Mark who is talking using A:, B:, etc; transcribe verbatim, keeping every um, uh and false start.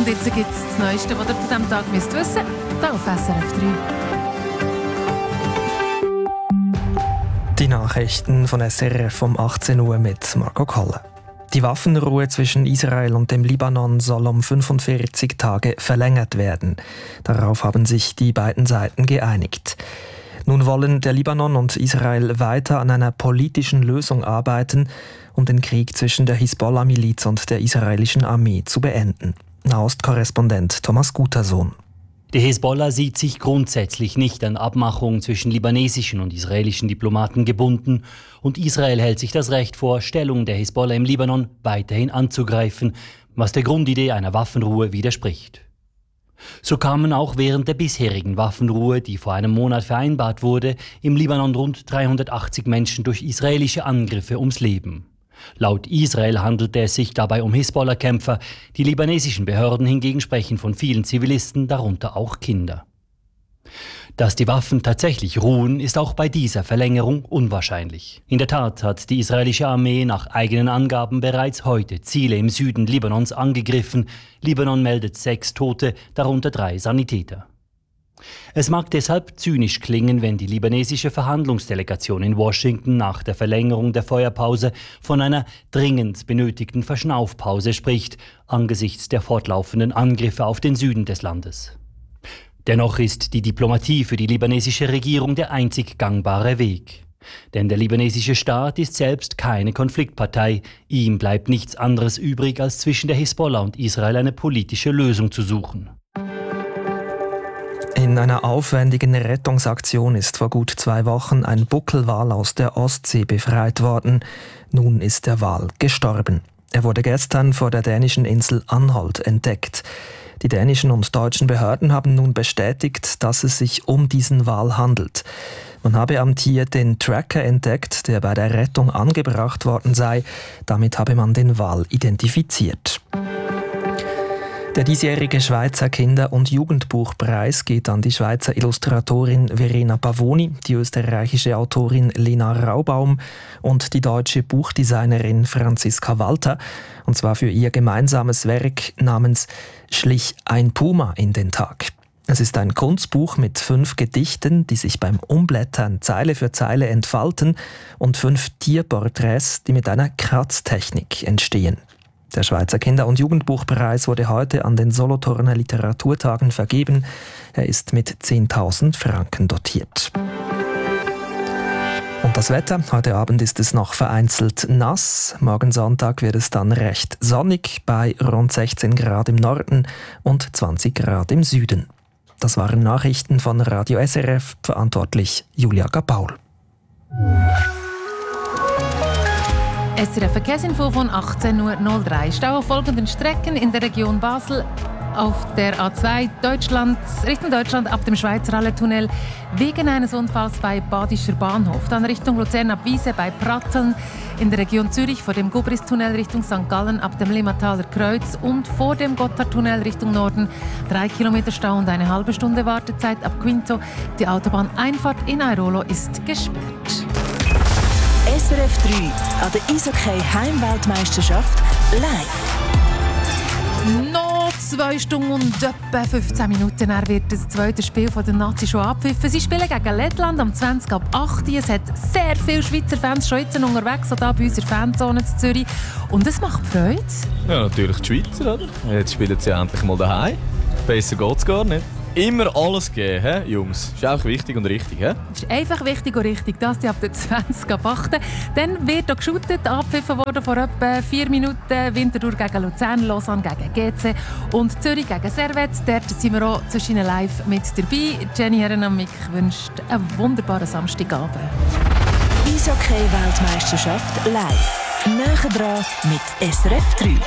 A: jetzt gibt es das Neueste, was ihr von diesem Tag müsst wissen müsst, hier auf S R F drei.
B: Die Nachrichten von S R F um achtzehn Uhr mit Marco Kolle. Die Waffenruhe zwischen Israel und dem Libanon soll um fünfundvierzig Tage verlängert werden. Darauf haben sich die beiden Seiten geeinigt. Nun wollen der Libanon und Israel weiter an einer politischen Lösung arbeiten, um den Krieg zwischen der Hisbollah-Miliz und der israelischen Armee zu beenden. Nahostkorrespondent Thomas Gutersohn.
C: Die Hisbollah sieht sich grundsätzlich nicht an Abmachungen zwischen libanesischen und israelischen Diplomaten gebunden und Israel hält sich das Recht vor, Stellungen der Hisbollah im Libanon weiterhin anzugreifen, was der Grundidee einer Waffenruhe widerspricht. So kamen auch während der bisherigen Waffenruhe, die vor einem Monat vereinbart wurde, im Libanon rund dreihundertachtzig Menschen durch israelische Angriffe ums Leben. Laut Israel handelte es sich dabei um Hisbollah-Kämpfer. Die libanesischen Behörden hingegen sprechen von vielen Zivilisten, darunter auch Kinder. Dass die Waffen tatsächlich ruhen, ist auch bei dieser Verlängerung unwahrscheinlich. In der Tat hat die israelische Armee nach eigenen Angaben bereits heute Ziele im Süden Libanons angegriffen. Libanon meldet sechs Tote, darunter drei Sanitäter. Es mag deshalb zynisch klingen, wenn die libanesische Verhandlungsdelegation in Washington nach der Verlängerung der Feuerpause von einer dringend benötigten Verschnaufpause spricht, angesichts der fortlaufenden Angriffe auf den Süden des Landes. Dennoch ist die Diplomatie für die libanesische Regierung der einzig gangbare Weg. Denn der libanesische Staat ist selbst keine Konfliktpartei. Ihm bleibt nichts anderes übrig, als zwischen der Hisbollah und Israel eine politische Lösung zu suchen.
B: In einer aufwendigen Rettungsaktion ist vor gut zwei Wochen ein Buckelwal aus der Ostsee befreit worden. Nun ist der Wal gestorben. Er wurde gestern vor der dänischen Insel Anholt entdeckt. Die dänischen und deutschen Behörden haben nun bestätigt, dass es sich um diesen Wal handelt. Man habe am Tier den Tracker entdeckt, der bei der Rettung angebracht worden sei. Damit habe man den Wal identifiziert. Der diesjährige Schweizer Kinder- und Jugendbuchpreis geht an die Schweizer Illustratorin Verena Pavoni, die österreichische Autorin Lena Raubaum und die deutsche Buchdesignerin Franziska Walter, und zwar für ihr gemeinsames Werk namens »Schlich ein Puma in den Tag«. Es ist ein Kunstbuch mit fünf Gedichten, die sich beim Umblättern Zeile für Zeile entfalten, und fünf Tierporträts, die mit einer Kratztechnik entstehen. Der Schweizer Kinder- und Jugendbuchpreis wurde heute an den Solothurner Literaturtagen vergeben. Er ist mit zehntausend Franken dotiert. Und das Wetter? Heute Abend ist es noch vereinzelt nass. Morgen Sonntag wird es dann recht sonnig bei rund sechzehn Grad im Norden und zwanzig Grad im Süden. Das waren Nachrichten von Radio S R F, verantwortlich Julia Gabaul.
A: S R F Verkehrsinfo von achtzehn Uhr null drei. Stau auf folgenden Strecken in der Region Basel. Auf der A zwei Deutschland, Richtung Deutschland ab dem Schweizer Halletunnel wegen eines Unfalls bei Badischer Bahnhof. Dann Richtung Luzern ab Wiese bei Pratteln. In der Region Zürich vor dem Gubristunnel Richtung Sankt Gallen ab dem Limmataler Kreuz und vor dem Gotthardtunnel Richtung Norden. Drei Kilometer Stau und eine halbe Stunde Wartezeit ab Quinto. Die Autobahneinfahrt in Airolo ist gesperrt.
D: S R F drei an der Eishockey-Heimweltmeisterschaft live.
A: Noch zwei Stunden und etwa fünfzehn Minuten. Er wird das zweite Spiel von den Nazis schon abpfiffen. Sie spielen gegen Lettland am zwanzig ab acht. Es hat sehr viele Schweizer Fans schon jetzt unterwegs, auch hier bei unserer Fanzone in Zürich. Und es macht Freude.
E: Ja, natürlich die Schweizer, oder? Jetzt spielen sie endlich mal daheim. Besser geht's gar nicht. Immer alles geben, he, Jungs. Ist auch wichtig und richtig, he?
A: Es ist einfach wichtig und richtig, dass die ab der zwanzig ab acht. Dann wird auch geshootet, abgepfiffen worden vor etwa vier Minuten. Winterthur gegen Luzern, Lausanne gegen G C und Zürich gegen Servet. Dort sind wir auch zwischen live mit dabei. Jenny Herrenamik wünscht einen wunderbaren Samstagabend.
D: Eishockey-Weltmeisterschaft live. Näher dran mit S R F drei.